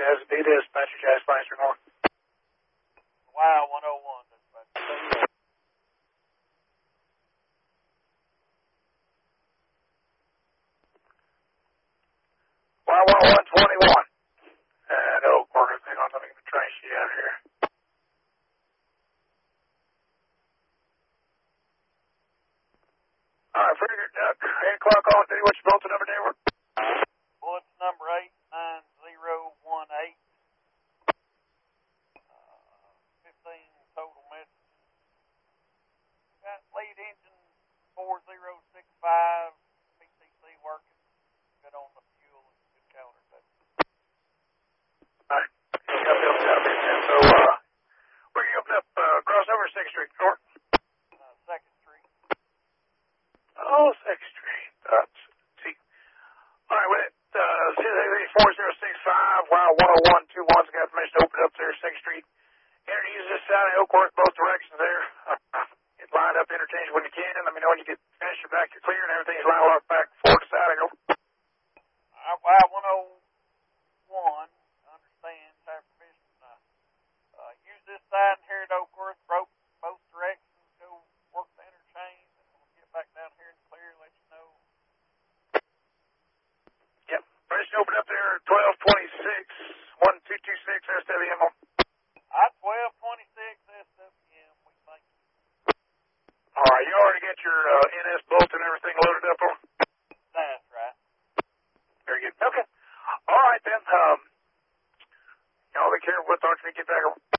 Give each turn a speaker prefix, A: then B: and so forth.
A: As indeed is, Dispatcher Jazz Lancer North.
B: Wow, 101, Dispatcher.
A: Wow, 121. And Oak Park, hang on, let me get the train sheet out here. All right, Frigate Duck, 8 o'clock on duty. What's your bulletin number, Denver?
B: Bulletin number 89018. 15 total messages. Got lead engine 4065, PCC working. Good on the fuel and good calendar.
A: All right. So, we're going to open up crossover 6th Street, North.
B: 2nd Street.
A: Oh, 6th Street. See. All right, with it, 4065, wow, 10121's got permission to open up there, 6th Street. Enter use this side of Oak Worth, both directions there. Get lined up, interchange when you can. Let me know when you get finished, your back, you're clear, and everything's lined up back forward to side. I go.
B: Wow, 101. Understand, have permission. Use this side here at Oak Worth, both directions. Go work the interchange, and we'll get back down here and clear, let you know.
A: Yep. Permission open up there, 1226, 1226 SWM.
B: 1226 SWM, we thank you.
A: All right, you already got your NS bulletin and everything loaded up on?
B: That's right.
A: Very good. Okay. All right, then. Y'all be careful with thoughts when you get back.